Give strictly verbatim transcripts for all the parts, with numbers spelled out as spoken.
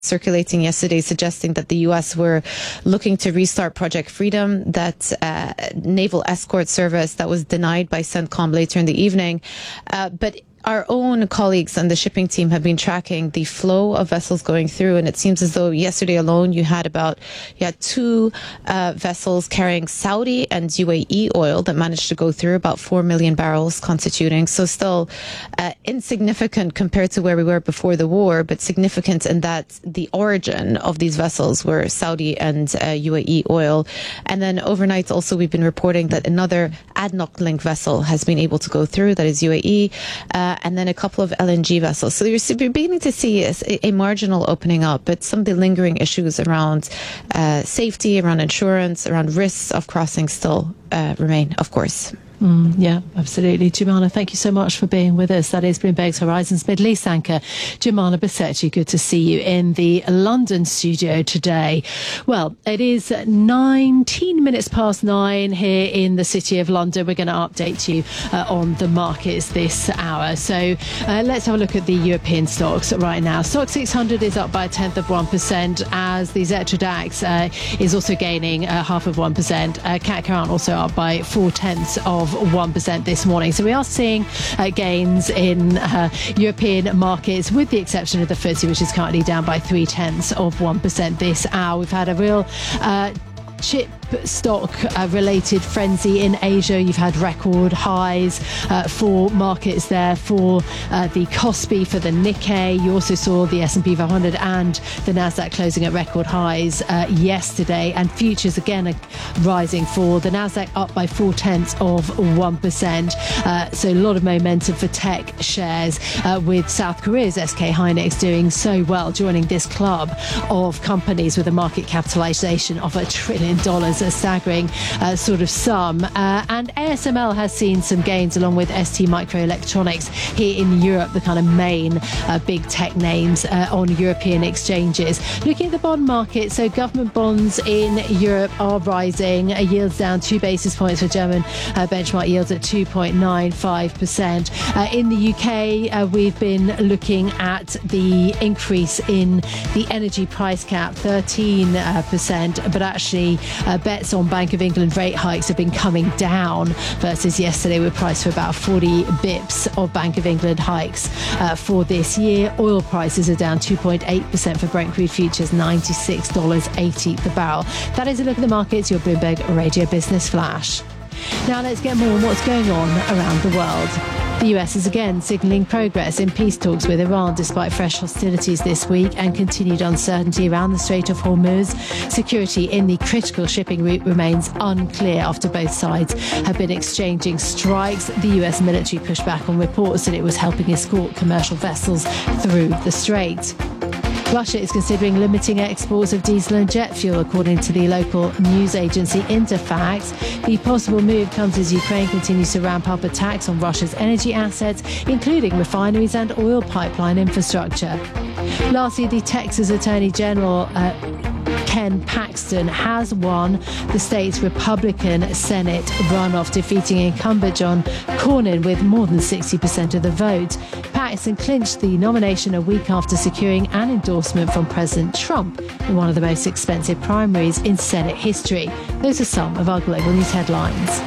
circulating yesterday suggesting that the U S were looking to restart Project Freedom, that uh, naval escort service that was denied by CENTCOM later in the evening. Uh, but our own colleagues on the shipping team have been tracking the flow of vessels going through, and it seems as though yesterday alone you had about you had two uh, vessels carrying Saudi and U A E oil that managed to go through, about four million barrels constituting. So still uh, insignificant compared to where we were before the war, but significant in that the origin of these vessels were Saudi and uh, U A E oil. And then overnight also we've been reporting that another A D N O C link vessel has been able to go through, that is U A E. Uh, and then a couple of L N G vessels. So you're beginning to see a, a marginal opening up, but some of the lingering issues around uh, safety, around insurance, around risks of crossing still uh, remain, of course. Mm, yeah, absolutely. Jumana, thank you so much for being with us. That is Bloomberg's Horizons Middle East anchor, Jumana Bassetti. Good to see you in the London studio today. Well, it is nineteen minutes past nine here in the City of London. We're going to update you uh, on the markets this hour. So uh, let's have a look at the European stocks right now. Stock six hundred is up by a tenth of one percent as the Xetra DAX uh, is also gaining uh, half of one percent. Uh, C A C Current also up by four tenths of one percent this morning. So we are seeing uh, gains in uh, European markets, with the exception of the F T S E, which is currently down by three tenths of one percent this hour. We've had a real uh, chip stock uh, related frenzy in Asia. You've had record highs uh, for markets there for uh, the Kospi, for the Nikkei. You also saw the S and P five hundred and the Nasdaq closing at record highs uh, yesterday, and futures again are rising for the Nasdaq, up by four tenths of one percent. Uh, so a lot of momentum for tech shares, uh, with South Korea's S K Hynix doing so well, joining this club of companies with a market capitalization of a trillion dollars, a staggering uh, sort of sum. Uh, and A S M L has seen some gains along with S T Microelectronics here in Europe, the kind of main uh, big tech names uh, on European exchanges. Looking at the bond market, so government bonds in Europe are rising. Uh, yields down two basis points for German uh, benchmark yields at two point nine five percent. Uh, in the U K, uh, we've been looking at the increase in the energy price cap, thirteen percent, but actually uh, bets on Bank of England rate hikes have been coming down versus yesterday. We're priced for about forty bips of Bank of England hikes uh, for this year. Oil prices are down two point eight percent for Brent crude futures, ninety-six dollars eighty the barrel. That is a look at the markets, your Bloomberg Radio Business Flash. Now let's get more on what's going on around the world. The U S is again signalling progress in peace talks with Iran despite fresh hostilities this week and continued uncertainty around the Strait of Hormuz. Security in the critical shipping route remains unclear after both sides have been exchanging strikes. The U S military pushed back on reports that it was helping escort commercial vessels through the strait. Russia is considering limiting exports of diesel and jet fuel, according to the local news agency Interfax. The possible move comes as Ukraine continues to ramp up attacks on Russia's energy assets, including refineries and oil pipeline infrastructure. Lastly, the Texas Attorney General uh, Ken Paxton has won the state's Republican Senate runoff, defeating incumbent John Cornyn with more than sixty percent of the vote. Paxton clinched the nomination a week after securing an endorsement from President Trump in one of the most expensive primaries in Senate history. Those are some of our global news headlines.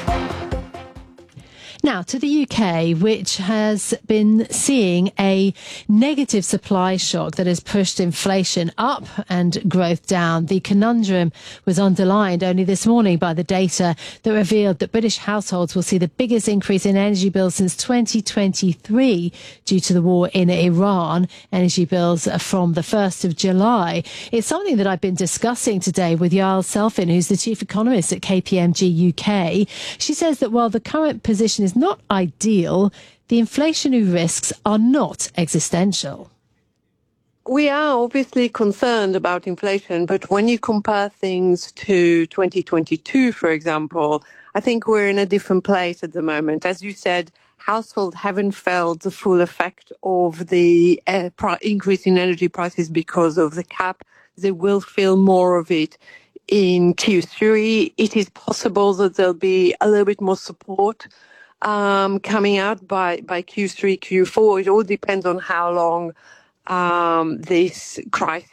Now to the U K, which has been seeing a negative supply shock that has pushed inflation up and growth down. The conundrum was underlined only this morning by the data that revealed that British households will see the biggest increase in energy bills since twenty twenty-three due to the war in Iran. Energy bills from the first of July. It's something that I've been discussing today with Yael Selfin, who's the chief economist at K P M G U K. She says that while the current position is not ideal, the inflationary risks are not existential. We are obviously concerned about inflation, but when you compare things to twenty twenty-two, for example, I think we're in a different place at the moment. As you said, households haven't felt the full effect of the uh, pri- increase in energy prices because of the cap. They will feel more of it in Q three. It is possible that there'll be a little bit more support Um, coming out by, by Q three, Q four. It all depends on how long um, this crisis